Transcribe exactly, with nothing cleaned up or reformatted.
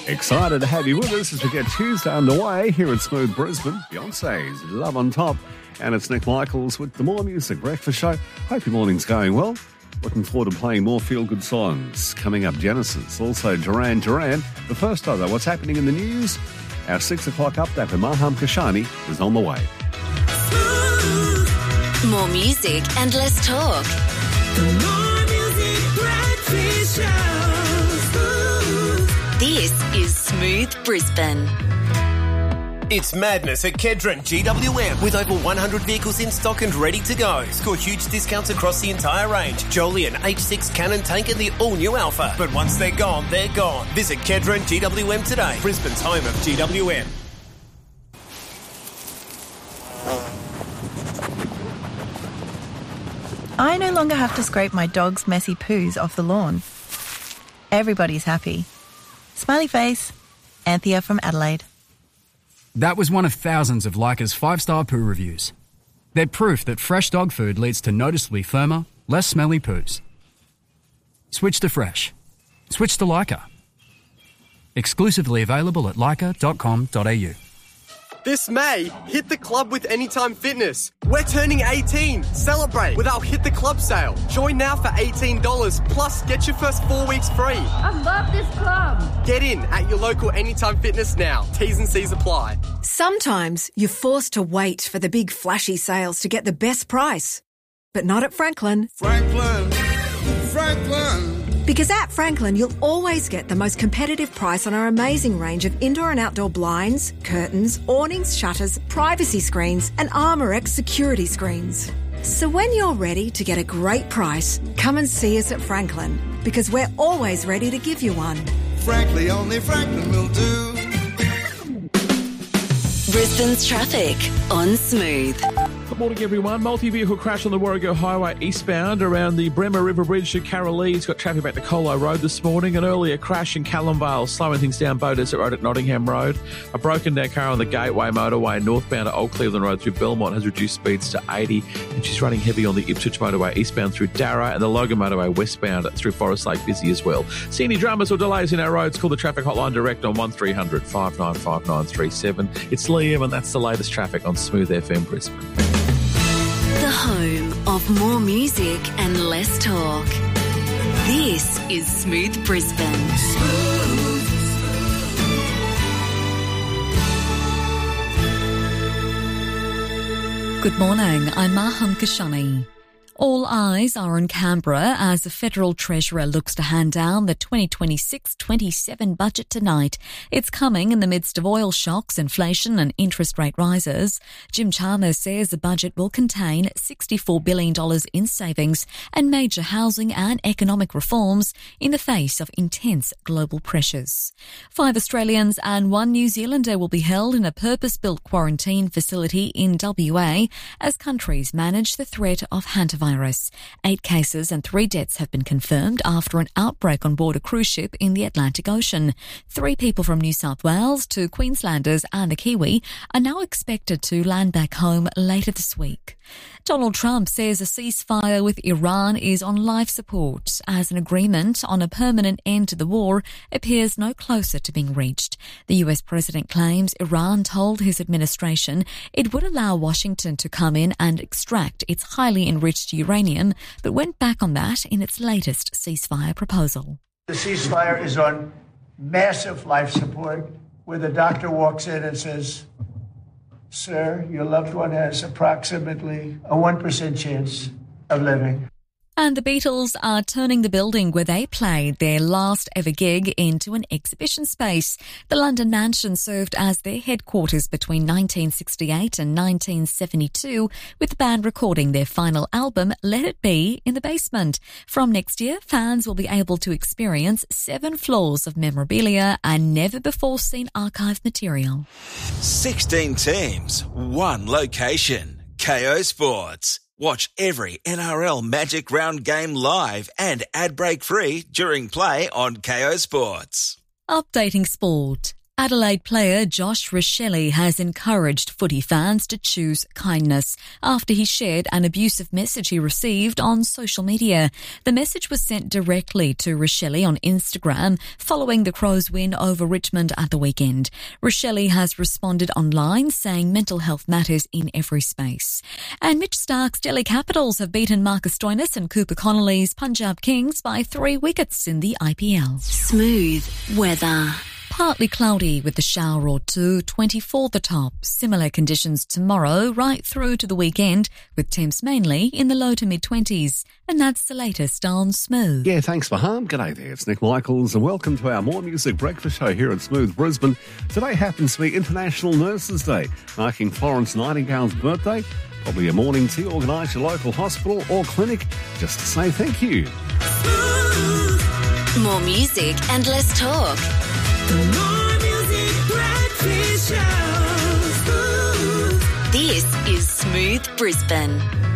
Excited to have you with us as we get Tuesday underway here at Smooth Brisbane. Beyonce's Love on Top. And it's Nick Michaels with the More Music Breakfast Show. Hope your morning's going well. Looking forward to playing more feel-good songs. Coming up, Genesis. Also, Duran Duran. But first, though, what's happening in the news? Our six o'clock update with Maham Kashani is on the way. More music and less talk. The More Music Breakfast Show. This is Smooth Brisbane. It's madness at Kedron G W M with over one hundred vehicles in stock and ready to go. Score huge discounts across the entire range. Jolyon, H six Cannon Tank and the all-new Alpha. But once they're gone, they're gone. Visit Kedron G W M today, Brisbane's home of G W M. I no longer have to scrape my dog's messy poos off the lawn. Everybody's happy. Smiley face. Anthea from Adelaide. That was one of thousands of Leica's five-star poo reviews. They're proof that fresh dog food leads to noticeably firmer, less smelly poos. Switch to fresh. Switch to Leica. Exclusively available at leica dot com dot a u. This May, hit the club with Anytime Fitness. We're turning eighteen. Celebrate with our Hit the Club sale. Join now for eighteen dollars, plus get your first four weeks free. I love this club. Get in at your local Anytime Fitness now. T's and C's apply. Sometimes you're forced to wait for the big flashy sales to get the best price. But not at Franklin. Franklin, Franklin. Because at Franklin, you'll always get the most competitive price on our amazing range of indoor and outdoor blinds, curtains, awnings, shutters, privacy screens, and ArmorX security screens. So when you're ready to get a great price, come and see us at Franklin, because we're always ready to give you one. Frankly, only Franklin will do. Brisbane's traffic on Smooth. Good morning, everyone. Multi-vehicle crash on the Warrego Highway eastbound around the Bremer River Bridge to Carralee's. Got traffic back to Colo Road this morning. An earlier crash in Callum Vale, slowing things down Bow Desert Road at Nottingham Road. A broken down car on the Gateway Motorway northbound at Old Cleveland Road through Belmont has reduced speeds to eighty, and she's running heavy on the Ipswich Motorway eastbound through Darra, and the Logan Motorway westbound through Forest Lake busy as well. See any dramas or delays in our roads, call the traffic hotline direct on one three hundred, five nine five nine three seven. It's Liam, and that's the latest traffic on Smooth F M Brisbane. The home of more music and less talk. This is Smooth Brisbane. Smooth. Good morning, I'm Maham Kashani. All eyes are on Canberra as the Federal Treasurer looks to hand down the twenty twenty-six twenty-seven budget tonight. It's coming in the midst of oil shocks, inflation and interest rate rises. Jim Chalmers says the budget will contain sixty-four billion dollars in savings and major housing and economic reforms in the face of intense global pressures. Five Australians and one New Zealander will be held in a purpose-built quarantine facility in W A as countries manage the threat of hantavirus. Eight cases and three deaths have been confirmed after an outbreak on board a cruise ship in the Atlantic Ocean. Three people from New South Wales, two Queenslanders and a Kiwi are now expected to land back home later this week. Donald Trump says a ceasefire with Iran is on life support as an agreement on a permanent end to the war appears no closer to being reached. The U S president claims Iran told his administration it would allow Washington to come in and extract its highly enriched uranium, but went back on that in its latest ceasefire proposal. The ceasefire is on massive life support, where the doctor walks in and says, "Sir, your loved one has approximately a one percent chance of living." And the Beatles are turning the building where they played their last ever gig into an exhibition space. The London Mansion served as their headquarters between nineteen sixty-eight and nineteen seventy-two, with the band recording their final album, Let It Be, in the basement. From next year, fans will be able to experience seven floors of memorabilia and never-before-seen archive material. sixteen teams, one location. K O Sports. Watch every N R L Magic Round game live and ad break free during play on K O Sports. Updating sport. Adelaide player Josh Rachele has encouraged footy fans to choose kindness after he shared an abusive message he received on social media. The message was sent directly to Rachele on Instagram following the Crows' win over Richmond at the weekend. Rachele has responded online saying mental health matters in every space. And Mitch Stark's Delhi Capitals have beaten Marcus Stoinis and Cooper Connolly's Punjab Kings by three wickets in the I P L. Smooth weather. Partly cloudy with a shower or two, twenty-four the top. Similar conditions tomorrow right through to the weekend with temps mainly in the low to mid-twenties. And that's the latest on Smooth. Yeah, thanks, Baham. G'day there. It's Nick Michaels and welcome to our More Music Breakfast show here at Smooth Brisbane. Today happens to be International Nurses Day, marking Florence Nightingale's birthday. Probably a morning tea organised at your local hospital or clinic just to say thank you. More music and less talk. More Music Breakfast Show. This is Smooth Brisbane.